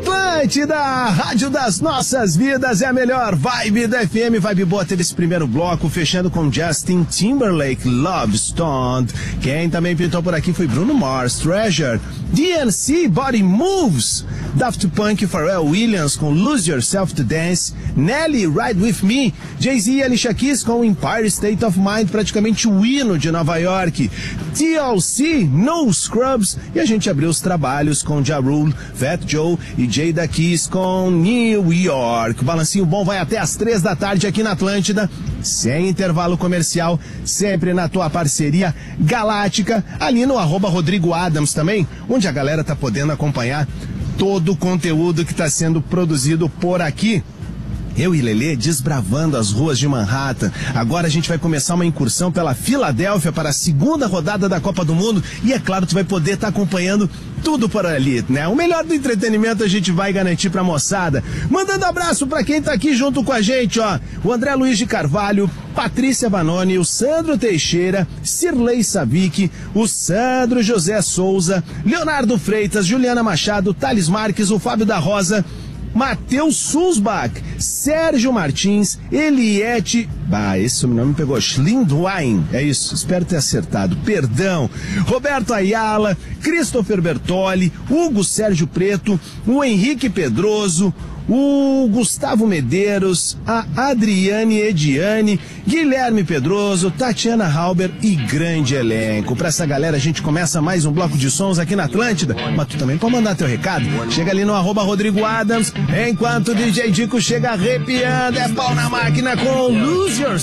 Atlântida, rádio das nossas vidas, é a melhor vibe da FM. Vibe boa teve esse primeiro bloco, fechando com Justin Timberlake, Love Stoned. Quem também pintou por aqui foi Bruno Mars, Treasure. DNC, Body Moves. Daft Punk, Pharrell Williams com Lose Yourself to Dance. Nelly, Ride With Me. Jay-Z e Alicia Keys com Empire State of Mind, praticamente o hino de Nova York. TLC, No Scrubs. E a gente abriu os trabalhos com Ja Rule, Fat Joe e Jada Kiss com New York. O balancinho bom vai até às 3 da tarde aqui na Atlântida, sem intervalo comercial, sempre na tua parceria galáctica, ali no @Rodrigo Adams também, onde a galera tá podendo acompanhar todo o conteúdo que está sendo produzido por aqui. Eu e Lelê desbravando as ruas de Manhattan. Agora a gente vai começar uma incursão pela Filadélfia para a segunda rodada da Copa do Mundo. E é claro, tu vai poder estar acompanhando tudo por ali, né? O melhor do entretenimento a gente vai garantir pra moçada. Mandando abraço pra quem tá aqui junto com a gente, ó. O André Luiz de Carvalho, Patrícia Vanoni, o Sandro Teixeira, Cirlei Savic, o Sandro José Souza, Leonardo Freitas, Juliana Machado, Thales Marques, o Fábio da Rosa, Matheus Sulzbach, Sérgio Martins, Eliette... esse sobrenome me pegou. Schlindwein, é isso, espero ter acertado, perdão. Roberto Ayala, Christopher Bertoli, Hugo Sérgio Preto, o Henrique Pedroso, o Gustavo Medeiros, a Adriane Ediane, Guilherme Pedroso, Tatiana Halber e grande elenco. Pra essa galera a gente começa mais um bloco de sons aqui na Atlântida, mas tu também pode mandar teu recado. Chega ali no @Rodrigo Adams, enquanto o DJ Dico chega arrepiando, é pau na máquina com Lose Yourself.